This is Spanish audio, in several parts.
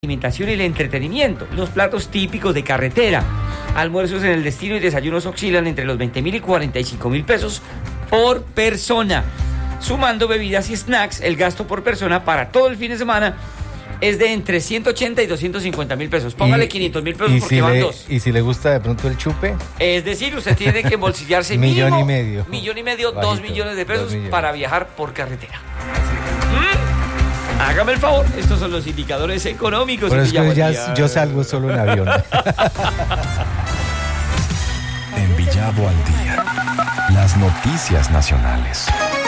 Alimentación y el entretenimiento, los platos típicos de carretera, almuerzos en el destino y desayunos oscilan entre los 20.000 y 45.000 pesos por persona. Sumando bebidas y snacks, el gasto por persona para todo el fin de semana es de entre 180 y 250.000 pesos. Póngale 500.000 pesos porque van dos. Y si le gusta de pronto el chupe. Es decir, usted tiene que embolsillarse millón y medio, bajito, 2 millones de pesos para viajar por carretera. Hágame el favor, estos son los indicadores económicos. Pero es que ya yo salgo solo en avión. En Villavo al día, las noticias nacionales.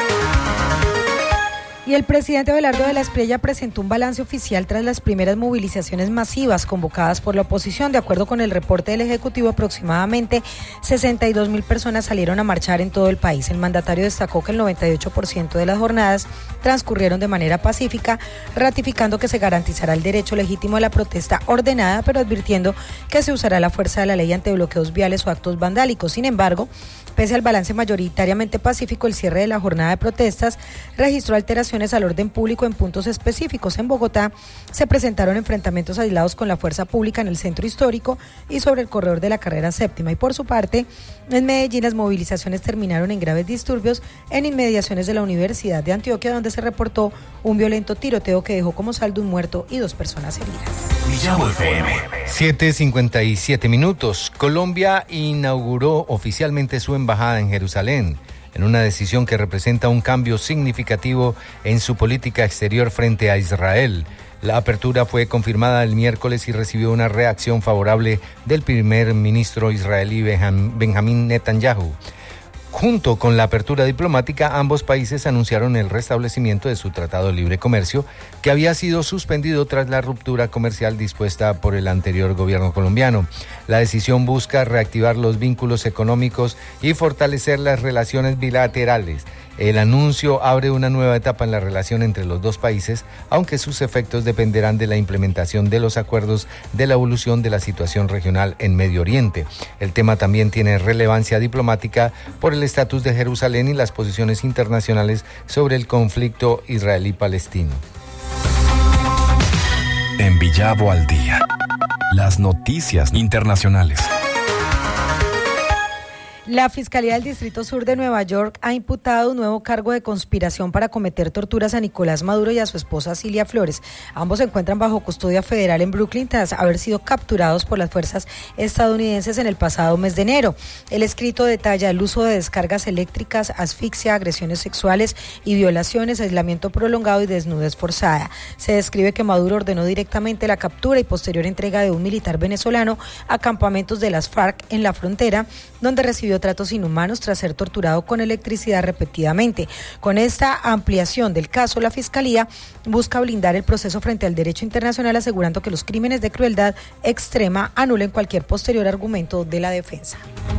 Y el presidente Abelardo de la Espriella presentó un balance oficial tras las primeras movilizaciones masivas convocadas por la oposición. De acuerdo con el reporte del Ejecutivo, aproximadamente 62.000 personas salieron a marchar en todo el país. El mandatario destacó que el 98% de las jornadas transcurrieron de manera pacífica, ratificando que se garantizará el derecho legítimo a la protesta ordenada, pero advirtiendo que se usará la fuerza de la ley ante bloqueos viales o actos vandálicos. Sin embargo, pese al balance mayoritariamente pacífico, el cierre de la jornada de protestas registró alteraciones al orden público en puntos específicos. En Bogotá se presentaron enfrentamientos aislados con la fuerza pública en el centro histórico y sobre el corredor de la carrera séptima. Y por su parte, en Medellín las movilizaciones terminaron en graves disturbios en inmediaciones de la Universidad de Antioquia, donde se reportó un violento tiroteo que dejó como saldo un muerto y 2 personas heridas. Villavo FM. 7:57 minutos. Colombia inauguró oficialmente su embajada en Jerusalén, en una decisión que representa un cambio significativo en su política exterior frente a Israel. La apertura fue confirmada el miércoles y recibió una reacción favorable del primer ministro israelí Benjamín Netanyahu. Junto con la apertura diplomática, ambos países anunciaron el restablecimiento de su Tratado de Libre Comercio, que había sido suspendido tras la ruptura comercial dispuesta por el anterior gobierno colombiano. La decisión busca reactivar los vínculos económicos y fortalecer las relaciones bilaterales. El anuncio abre una nueva etapa en la relación entre los dos países, aunque sus efectos dependerán de la implementación de los acuerdos de la evolución de la situación regional en Medio Oriente. El tema también tiene relevancia diplomática por el estatus de Jerusalén y las posiciones internacionales sobre el conflicto israelí-palestino. En Villavo al día, las noticias internacionales. La Fiscalía del Distrito Sur de Nueva York ha imputado un nuevo cargo de conspiración para cometer torturas a Nicolás Maduro y a su esposa Cilia Flores. Ambos se encuentran bajo custodia federal en Brooklyn tras haber sido capturados por las fuerzas estadounidenses en el pasado mes de enero. El escrito detalla el uso de descargas eléctricas, asfixia, agresiones sexuales y violaciones, aislamiento prolongado y desnudez forzada. Se describe que Maduro ordenó directamente la captura y posterior entrega de un militar venezolano a campamentos de las FARC en la frontera, donde recibió tratos inhumanos tras ser torturado con electricidad repetidamente. Con esta ampliación del caso, la Fiscalía busca blindar el proceso frente al derecho internacional, asegurando que los crímenes de crueldad extrema anulen cualquier posterior argumento de la defensa.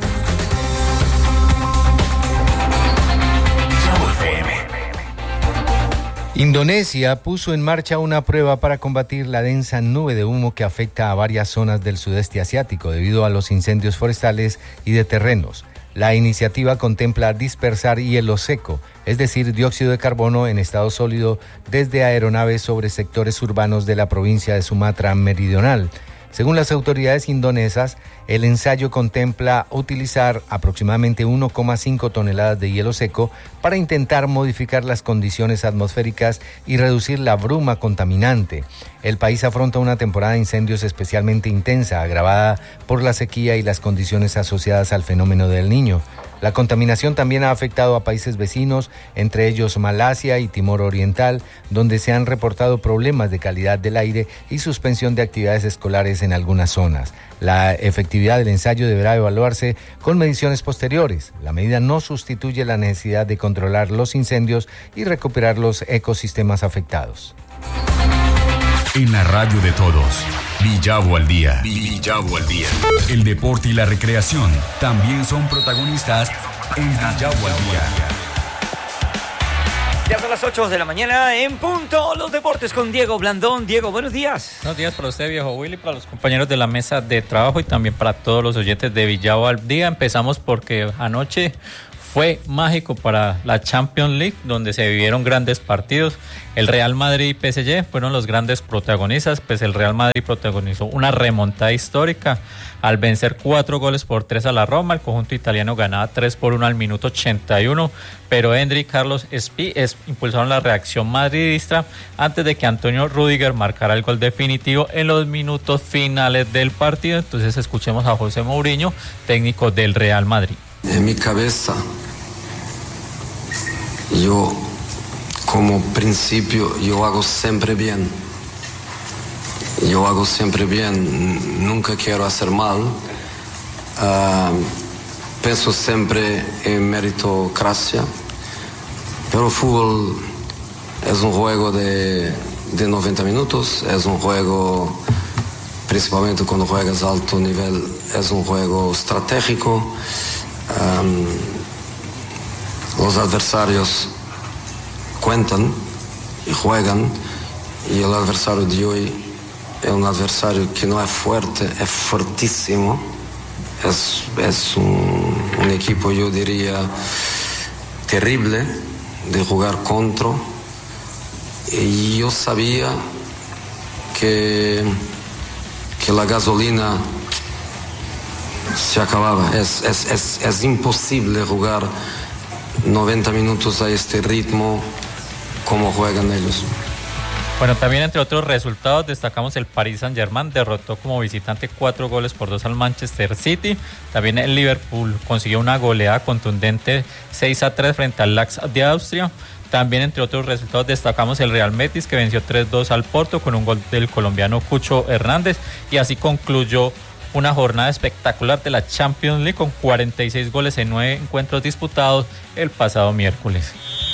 Indonesia puso en marcha una prueba para combatir la densa nube de humo que afecta a varias zonas del sudeste asiático debido a los incendios forestales y de terrenos. La iniciativa contempla dispersar hielo seco, es decir, dióxido de carbono en estado sólido, desde aeronaves sobre sectores urbanos de la provincia de Sumatra Meridional. Según las autoridades indonesas, el ensayo contempla utilizar aproximadamente 1,5 toneladas de hielo seco para intentar modificar las condiciones atmosféricas y reducir la bruma contaminante. El país afronta una temporada de incendios especialmente intensa, agravada por la sequía y las condiciones asociadas al fenómeno del Niño. La contaminación también ha afectado a países vecinos, entre ellos Malasia y Timor Oriental, donde se han reportado problemas de calidad del aire y suspensión de actividades escolares en algunas zonas. La efectividad del ensayo deberá evaluarse con mediciones posteriores. La medida no sustituye la necesidad de controlar los incendios y recuperar los ecosistemas afectados. En la radio de todos, Villavo al día. Villavo al día. El deporte y la recreación también son protagonistas en Villavo al día. Ya son las 8 de la mañana en punto. Los deportes con Diego Blandón. Diego, buenos días. Buenos días para usted, viejo Willy, para los compañeros de la mesa de trabajo y también para todos los oyentes de Villavo al día. Empezamos porque anoche fue mágico para la Champions League, donde se vivieron grandes partidos. El Real Madrid y PSG fueron los grandes protagonistas, pues el Real Madrid protagonizó una remontada histórica al vencer 4-3 a la Roma. El conjunto italiano ganaba 3-1 al minuto 81, pero Henry y Carlos Espí impulsaron la reacción madridista antes de que Antonio Rüdiger marcara el gol definitivo en los minutos finales del partido. Entonces escuchemos a José Mourinho, técnico del Real Madrid. En mi cabeza, yo como principio, yo hago siempre bien. Nunca quiero hacer mal. Pienso siempre en meritocracia, pero el fútbol es un juego de 90 minutos, es un juego, principalmente cuando juegas a alto nivel, es un juego estratégico. Los adversarios cuentan y juegan, y el adversario de hoy es un adversario que no es fuerte, es fortísimo, es un equipo, yo diría, terrible de jugar contra, y yo sabía que la gasolina se acababa. Es imposible jugar 90 minutos a este ritmo como juegan ellos. Bueno, también entre otros resultados destacamos el Paris Saint-Germain derrotó como visitante 4-2 al Manchester City. También el Liverpool consiguió una goleada contundente 6-3 frente al Ajax de Austria. También entre otros resultados destacamos el Real Betis, que venció 3-2 al Porto con un gol del colombiano Cucho Hernández, y así concluyó una jornada espectacular de la Champions League con 46 goles en 9 encuentros disputados el pasado miércoles.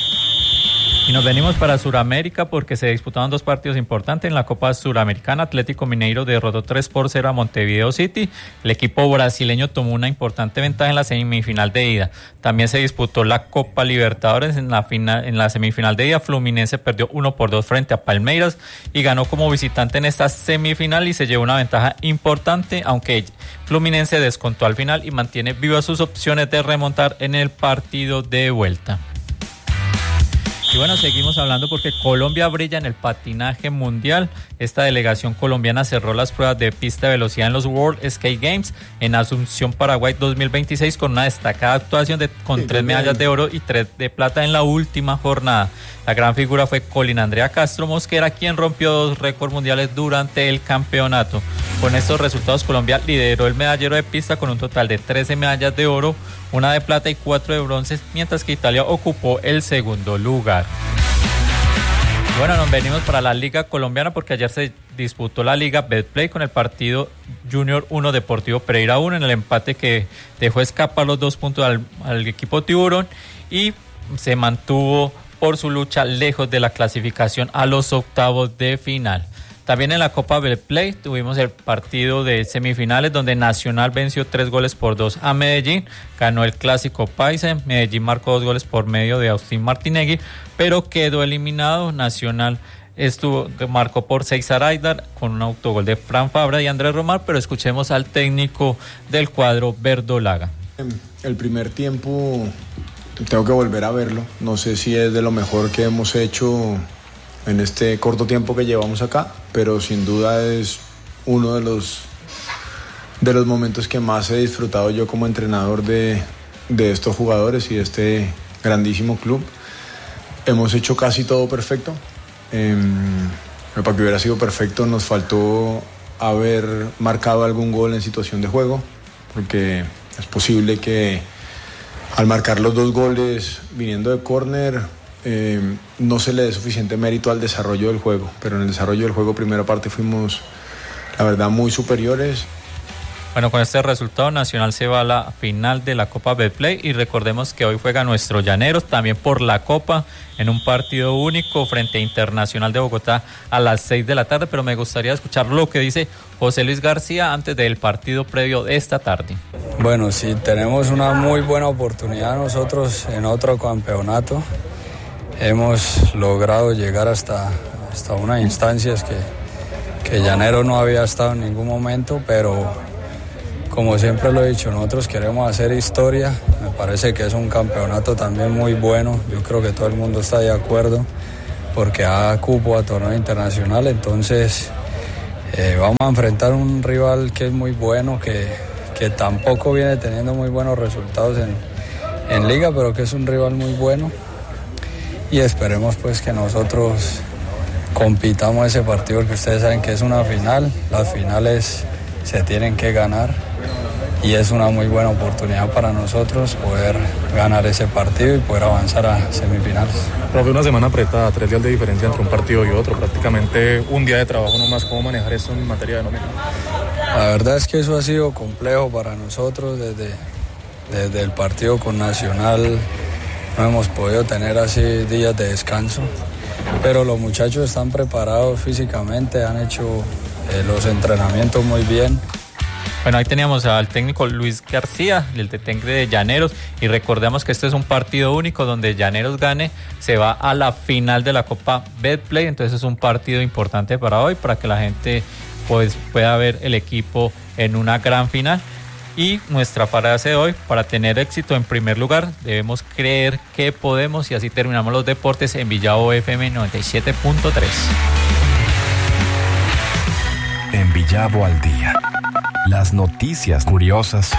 Y nos venimos para Sudamérica porque se disputaron dos partidos importantes en la Copa Suramericana. Atlético Mineiro derrotó 3-0 a Montevideo City. El equipo brasileño tomó una importante ventaja en la semifinal de ida. También se disputó la Copa Libertadores en la semifinal de ida. Fluminense perdió 1-2 frente a Palmeiras y ganó como visitante en esta semifinal y se llevó una ventaja importante, aunque Fluminense descontó al final y mantiene vivas sus opciones de remontar en el partido de vuelta. Y bueno, seguimos hablando porque Colombia brilla en el patinaje mundial. Esta delegación colombiana cerró las pruebas de pista de velocidad en los World Skate Games en Asunción, Paraguay 2026 con una destacada actuación con 3 medallas de oro y 3 de plata en la última jornada. La gran figura fue Colin Andrea Castro Mosquera, quien rompió 2 récords mundiales durante el campeonato. Con estos resultados, Colombia lideró el medallero de pista con un total de 13 medallas de oro, 1 de plata y 4 de bronce, mientras que Italia ocupó el segundo lugar. Bueno, nos venimos para la Liga Colombiana porque ayer se disputó la Liga Betplay con el partido Junior 1 Deportivo Pereira 1 en el empate que dejó escapar los 2 puntos al equipo Tiburón y se mantuvo por su lucha lejos de la clasificación a los octavos de final. También en la Copa Betplay tuvimos el partido de semifinales donde Nacional venció 3-2 a Medellín, ganó el Clásico Paisa. Medellín marcó 2 goles por medio de Austin Martinegui, pero quedó eliminado. Nacional marcó por 6 Araidar con un autogol de Fran Fabra y Andrés Romar, pero escuchemos al técnico del cuadro verdolaga. El primer tiempo tengo que volver a verlo, no sé si es de lo mejor que hemos hecho en este corto tiempo que llevamos acá, pero sin duda es uno de los momentos que más he disfrutado yo como entrenador de estos jugadores y de este grandísimo club. Hemos hecho casi todo perfecto. Para que hubiera sido perfecto nos faltó haber marcado algún gol en situación de juego, porque es posible que al marcar los 2 goles viniendo de córner no se le dé suficiente mérito al desarrollo del juego, pero en el desarrollo del juego primera parte fuimos, la verdad, muy superiores. Bueno, con este resultado Nacional se va a la final de la Copa Betplay y recordemos que hoy juega nuestros Llaneros también por la Copa en un partido único frente a Internacional de Bogotá a las 6 de la tarde, pero me gustaría escuchar lo que dice José Luis García antes del partido previo de esta tarde. Bueno, sí, tenemos una muy buena oportunidad nosotros en otro campeonato. Hemos logrado llegar hasta unas instancias que Llanero no había estado en ningún momento, pero como siempre lo he dicho, nosotros queremos hacer historia. Me parece que es un campeonato también muy bueno. Yo creo que todo el mundo está de acuerdo porque da cupo a torneo internacional. Entonces vamos a enfrentar un rival que es muy bueno, que tampoco viene teniendo muy buenos resultados en liga, pero que es un rival muy bueno. Y esperemos pues que nosotros compitamos ese partido, porque ustedes saben que es una final. Las finales se tienen que ganar y es una muy buena oportunidad para nosotros poder ganar ese partido y poder avanzar a semifinales. Profe, una semana apretada, 3 días de diferencia entre un partido y otro, prácticamente un día de trabajo nomás. ¿Cómo manejar esto en materia de nómina? La verdad es que eso ha sido complejo para nosotros. Desde el partido con Nacional no hemos podido tener así días de descanso, pero los muchachos están preparados físicamente, han hecho los entrenamientos muy bien. Bueno, ahí teníamos al técnico Luis García, el técnico de Llaneros, y recordemos que este es un partido único donde Llaneros gane, se va a la final de la Copa Betplay, entonces es un partido importante para hoy, para que la gente pues pueda ver el equipo en una gran final. Y nuestra frase de hoy: para tener éxito en primer lugar debemos creer que podemos, y así terminamos los deportes en Villavo FM 97.3. En Villavo al día. Las noticias curiosas.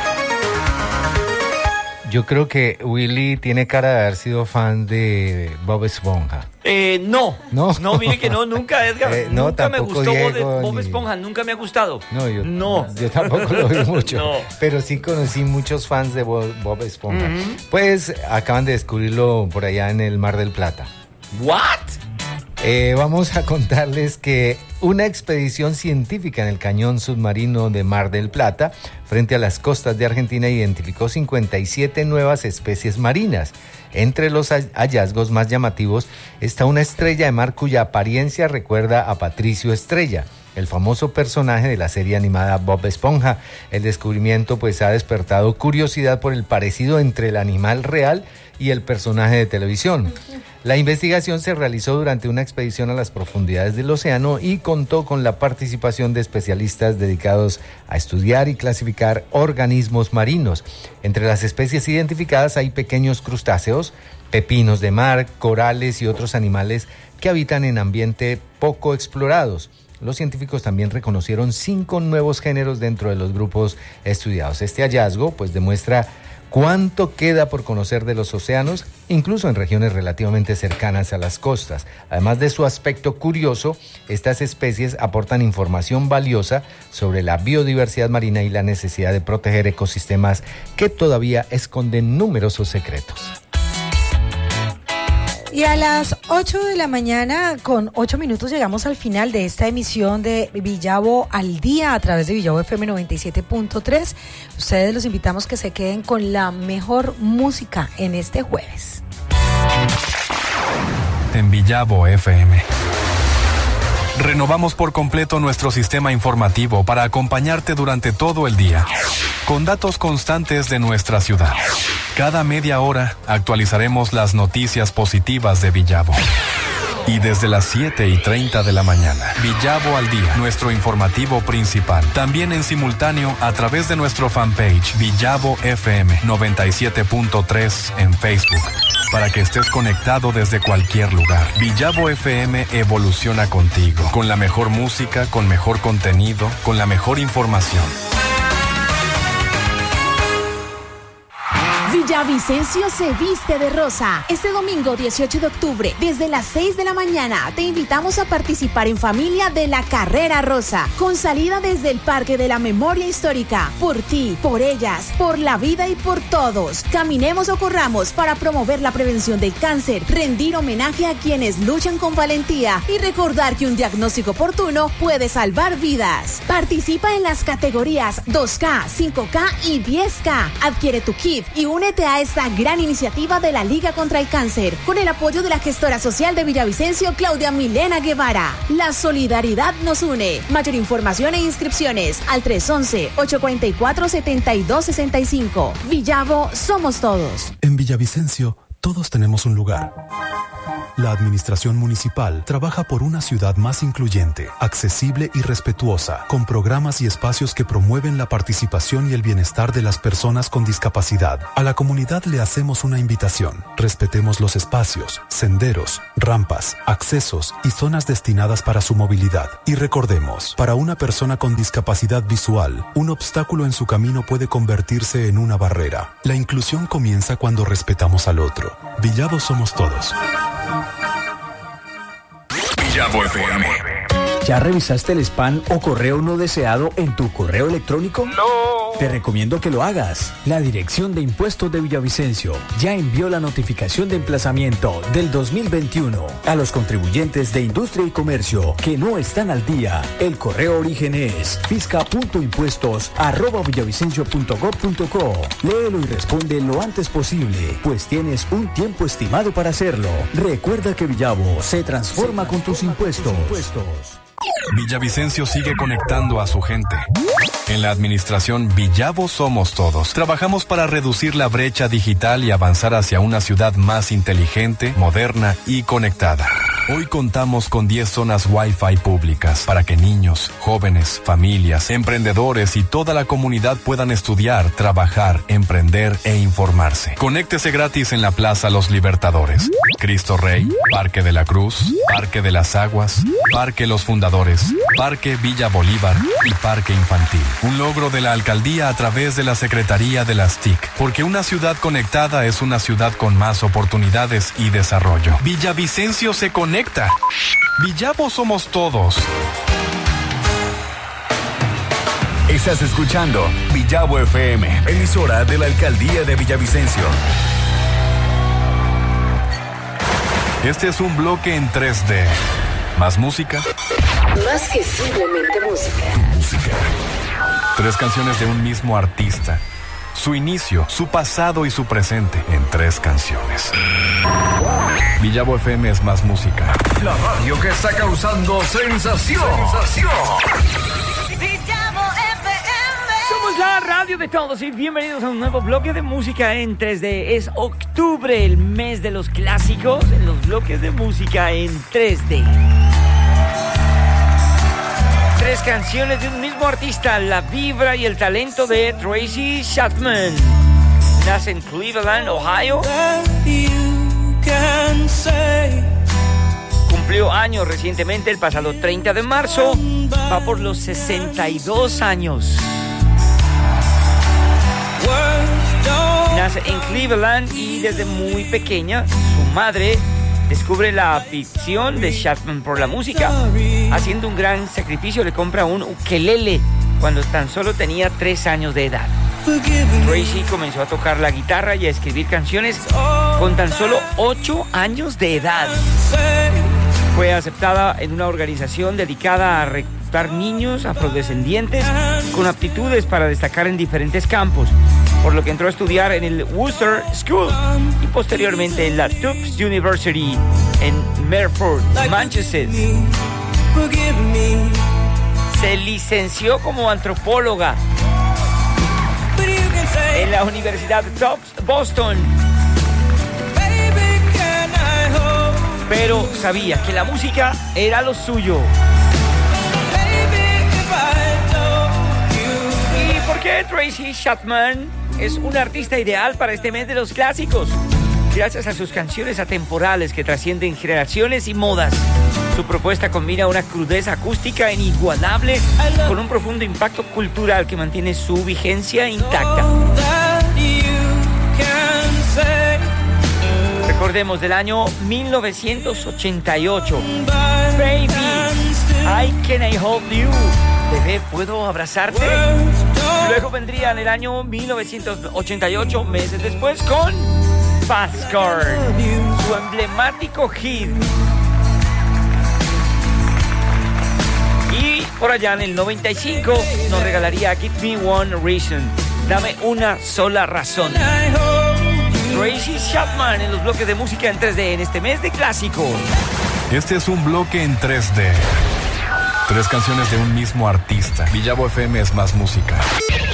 Yo creo que Willy tiene cara de haber sido fan de Bob Esponja. No, mire que no, nunca, Edgar. Nunca me gustó Bob Esponja, nunca me ha gustado. Yo tampoco lo vi mucho. No. Pero sí conocí muchos fans de Bob Esponja. Pues acaban de descubrirlo por allá en el Mar del Plata. ¿What? Vamos a contarles que una expedición científica en el cañón submarino de Mar del Plata, frente a las costas de Argentina, identificó 57 nuevas especies marinas. Entre los hallazgos más llamativos está una estrella de mar cuya apariencia recuerda a Patricio Estrella, el famoso personaje de la serie animada Bob Esponja. El descubrimiento pues ha despertado curiosidad por el parecido entre el animal real y el personaje de televisión. La investigación se realizó durante una expedición a las profundidades del océano y contó con la participación de especialistas dedicados a estudiar y clasificar organismos marinos. Entre las especies identificadas hay pequeños crustáceos, pepinos de mar, corales y otros animales que habitan en ambientes poco explorados. Los científicos también reconocieron 5 nuevos géneros dentro de los grupos estudiados. Este hallazgo pues demuestra cuánto queda por conocer de los océanos, incluso en regiones relativamente cercanas a las costas. Además de su aspecto curioso, estas especies aportan información valiosa sobre la biodiversidad marina y la necesidad de proteger ecosistemas que todavía esconden numerosos secretos. Y a las 8 de la mañana, con 8 minutos, llegamos al final de esta emisión de Villavo al Día a través de Villavo FM 97.3. Ustedes los invitamos que se queden con la mejor música en este jueves. En Villavo FM. Renovamos por completo nuestro sistema informativo para acompañarte durante todo el día, con datos constantes de nuestra ciudad. Cada media hora actualizaremos las noticias positivas de Villavo. Y desde las 7:30 de la mañana, Villavo al Día, nuestro informativo principal. También en simultáneo a través de nuestro fanpage Villavo FM 97.3 en Facebook, para que estés conectado desde cualquier lugar. Villavo FM evoluciona contigo, con la mejor música, con mejor contenido, con la mejor información. Villavicencio se viste de rosa. Este domingo 18 de octubre, desde las 6 de la mañana, te invitamos a participar en familia de la Carrera Rosa, con salida desde el Parque de la Memoria Histórica. Por ti, por ellas, por la vida y por todos. Caminemos o corramos para promover la prevención del cáncer, rendir homenaje a quienes luchan con valentía y recordar que un diagnóstico oportuno puede salvar vidas. Participa en las categorías 2K, 5K y 10K. Adquiere tu kit y únete a esta gran iniciativa de la Liga contra el Cáncer, con el apoyo de la gestora social de Villavicencio, Claudia Milena Guevara. La solidaridad nos une. Mayor información e inscripciones al 311-844-7265. Villavo, somos todos. En Villavicencio, todos tenemos un lugar. La administración municipal trabaja por una ciudad más incluyente, accesible y respetuosa, con programas y espacios que promueven la participación y el bienestar de las personas con discapacidad. A la comunidad le hacemos una invitación. Respetemos los espacios, senderos, rampas, accesos y zonas destinadas para su movilidad. Y recordemos, para una persona con discapacidad visual, un obstáculo en su camino puede convertirse en una barrera. La inclusión comienza cuando respetamos al otro. Villavo somos todos. Villavo FM. ¿Ya revisaste el spam o correo no deseado en tu correo electrónico? ¡No! Te recomiendo que lo hagas. La Dirección de Impuestos de Villavicencio ya envió la notificación de emplazamiento del 2021 a los contribuyentes de industria y comercio que no están al día. El correo origen es fisca.impuestos@villavicencio.gov.co. Léelo y responde lo antes posible, pues tienes un tiempo estimado para hacerlo. Recuerda que Villavo se transforma con tus impuestos. Villavicencio sigue conectando a su gente. En la administración Villavo somos todos. Trabajamos para reducir la brecha digital y avanzar hacia una ciudad más inteligente, moderna y conectada. Hoy contamos con 10 zonas Wi-Fi públicas para que niños, jóvenes, familias, emprendedores y toda la comunidad puedan estudiar, trabajar, emprender e informarse. Conéctese gratis en la Plaza Los Libertadores, Cristo Rey, Parque de la Cruz, Parque de las Aguas, Parque Los Fundadores, Parque Villa Bolívar y Parque Infantil. Un logro de la alcaldía a través de la Secretaría de las TIC, porque una ciudad conectada es una ciudad con más oportunidades y desarrollo. Villavicencio se conecta. Villavo somos todos. Estás escuchando Villavo FM, emisora de la alcaldía de Villavicencio. Este es un bloque en 3D. ¿Más música? Más que simplemente música. 3 canciones de un mismo artista. Su inicio, su pasado y su presente en 3 canciones. Villavo FM es más música. La radio que está causando sensación. Villavo FM. Somos la radio de todos y bienvenidos a un nuevo bloque de música en 3D. Es octubre, el mes de los clásicos en los bloques de música en 3D. 3 canciones de un mismo artista, la vibra y el talento de Tracy Chapman. Nace en Cleveland, Ohio. Cumplió años recientemente, el pasado 30 de marzo. Va por los 62 años. Nace en Cleveland y desde muy pequeña su madre descubre la afición de Chapman por la música. Haciendo un gran sacrificio, le compra un ukelele cuando tan solo tenía 3 años de edad. Tracy comenzó a tocar la guitarra y a escribir canciones con tan solo 8 años de edad. Fue aceptada en una organización dedicada a reclutar niños afrodescendientes con aptitudes para destacar en diferentes campos, por lo que entró a estudiar en el Worcester School y posteriormente en la Tufts University en Medford, Manchester. Se licenció como antropóloga en la Universidad de Tufts, Boston. Pero sabía que la música era lo suyo. ¿Y por qué Tracy Chapman es un artista ideal para este mes de los clásicos? Gracias a sus canciones atemporales que trascienden generaciones y modas. Su propuesta combina una crudeza acústica inigualable con un profundo impacto cultural que mantiene su vigencia intacta. Recordemos del año 1988. Baby, Can I Hold You? Bebé, ¿puedo abrazarte? Luego vendría en el año 1988, meses después, con Fast Car, su emblemático hit. Y por allá en el 95 nos regalaría Give Me One Reason, dame una sola razón. Tracy Chapman en los bloques de música en 3D en este mes de clásicos. Este es un bloque en 3D. 3 canciones de un mismo artista. Villavo FM es más música.